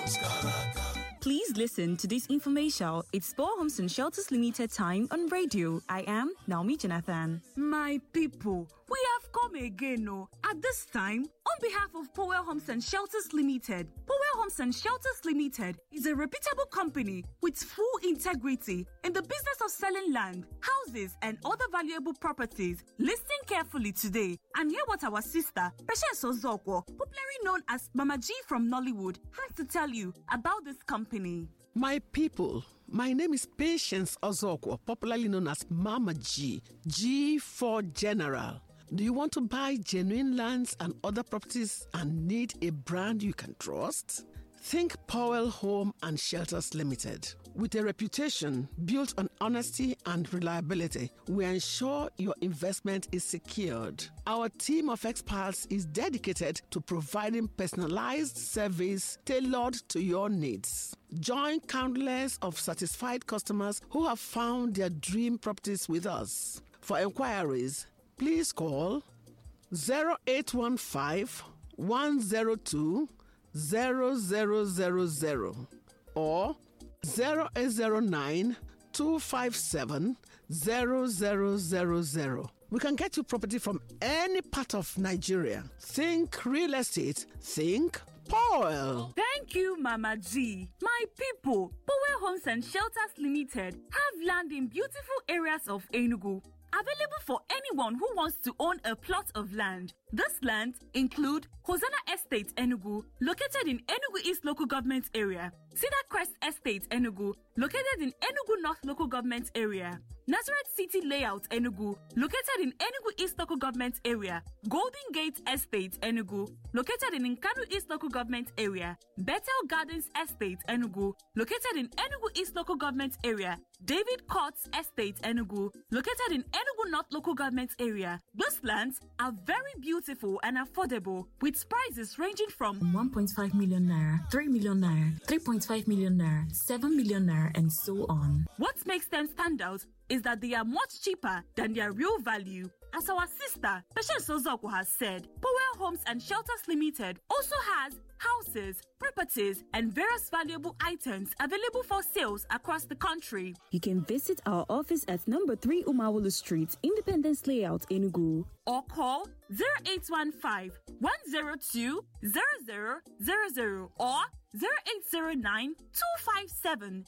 Please listen to this infomercial. It's Power Homes and Shelters Limited time on radio. I am Naomi Jonathan. My people, we have come again, at this time, on behalf of Power Homes and Shelters Limited. Power Homes and Shelters Limited is a reputable company with full integrity in the business of selling land, houses, and other valuable properties. Listen carefully today and hear what our sister, Patience Ozokwo, popularly known as Mama G from Nollywood, has to tell you about this company. My people, my name is Patience Ozokwo, popularly known as Mama G, G for General. Do you want to buy genuine lands and other properties and need a brand you can trust? Think Powell Home and Shelters Limited. With a reputation built on honesty and reliability, we ensure your investment is secured. Our team of experts is dedicated to providing personalized service tailored to your needs. Join countless of satisfied customers who have found their dream properties with us. For inquiries, please call 0815 102 0000 or 0809 257 0000. We can get you property from any part of Nigeria. Think real estate, think Powell. Thank you, Mama G. My people, Power Homes and Shelters Limited have land in beautiful areas of Enugu, available for anyone who wants to own a plot of land. This land include Hosanna Estate Enugu, located in Enugu East Local Government Area, Cedar Crest Estate Enugu, located in Enugu North Local Government Area, Nazareth City Layout Enugu, located in Enugu East Local Government Area, Golden Gate Estate Enugu, located in Nkanu East Local Government Area, Bethel Gardens Estate Enugu, located in Enugu East Local Government Area, David Courts Estate Enugu, located in Enugu North Local Government Area. Those lands are very beautiful and affordable, with prices ranging from 1.5 million naira, 3 million naira, 3.5 million naira, 7 million naira, and so on. What makes them stand out is that they are much cheaper than their real value. As our sister, Patience Ozokwo, has said, Powell Homes and Shelters Limited also has houses, properties, and various valuable items available for sales across the country. You can visit our office at number 3 Umawulu Street, Independence Layout, Enugu. Or call 0815 102 0000 or 0809 257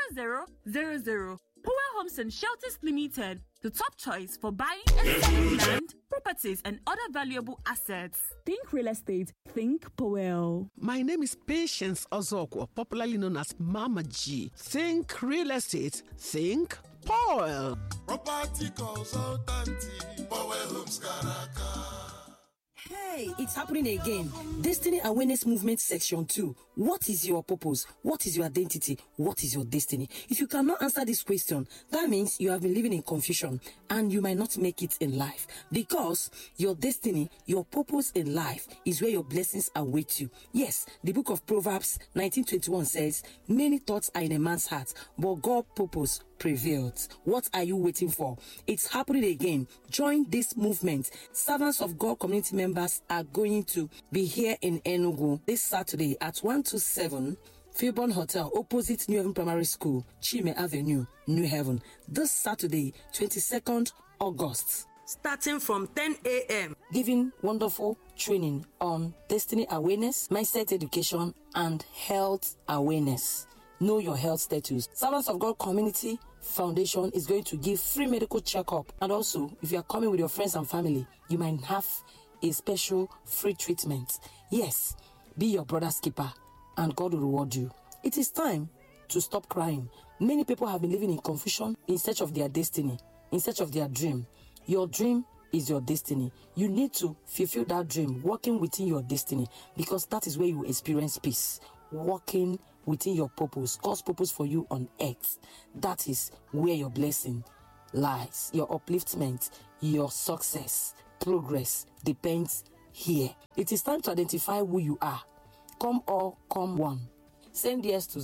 0000. Power Homes and Shelters Limited, the top choice for buying and selling land, properties, and other valuable assets. Think real estate, think Powell. My name is Patience Ozokwo, popularly known as Mama G. Think real estate, think Powell. Property consultancy, Power Homes Karaka. Hey, it's happening again. Destiny Awareness Movement Section 2. What is your purpose? What is your identity? What is your destiny? If you cannot answer this question, that means you have been living in confusion and you might not make it in life, because your destiny, your purpose in life is where your blessings await you. Yes, the book of Proverbs 19:21 says, many thoughts are in a man's heart, but God's purpose prevailed. What are you waiting for? It's happening again. Join this movement. Servants of God community members are going to be here in Enugu this Saturday at 127 Filborn Hotel, opposite New Haven Primary School, Chime Avenue, New Haven. This Saturday, 22nd August. Starting from 10 a.m. Giving wonderful training on destiny awareness, mindset education, and health awareness. Know your health status. Servants of God Community Foundation is going to give free medical checkup. And also, if you are coming with your friends and family, you might have a special free treatment. Yes, be your brother's keeper and God will reward you. It is time to stop crying. Many people have been living in confusion in search of their destiny, in search of their dream. Your dream is your destiny. You need to fulfill that dream, walking within your destiny, because that is where you experience peace. Walking within your purpose, God's purpose for you on earth. That is where your blessing lies. Your upliftment, your success, progress depends here. It is time to identify who you are. Come all, come one. Send yes to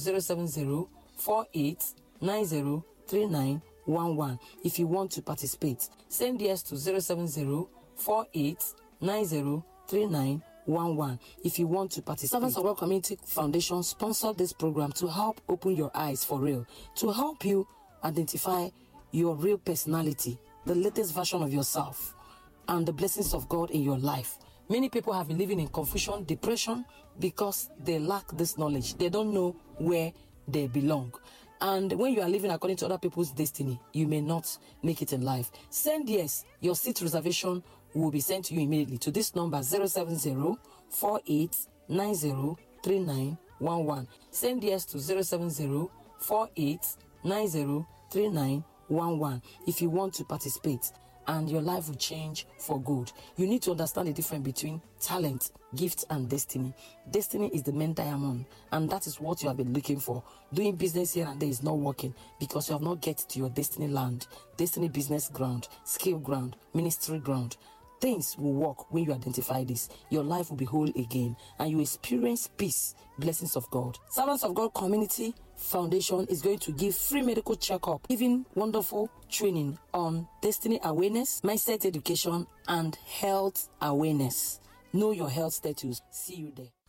070-4890-3911 if you want to participate. Send yes to 070-4890-3911 3911. If you want to participate, Servants of God Community Foundation sponsored this program to help open your eyes for real, to help you identify your real personality, the latest version of yourself, and the blessings of God in your life. Many people have been living in confusion, depression, because they lack this knowledge. They don't know where they belong. And when you are living according to other people's destiny, you may not make it in life. Send yes. Your seat reservation will be sent to you immediately to this number 070-4890-3911. Send yes to 070-4890-3911 if you want to participate, and your life will change for good. You need to understand the difference between talent, gift, and destiny. Destiny is the main diamond, and that is what you have been looking for. Doing business here and there is not working because you have not get to your destiny land, destiny business ground, skill ground, ministry ground. Things will work when you identify this. Your life will be whole again, and you experience peace, blessings of God. Servants of God Community Foundation is going to give free medical checkup, giving wonderful training on destiny awareness, mindset education, and health awareness. Know your health status. See you there.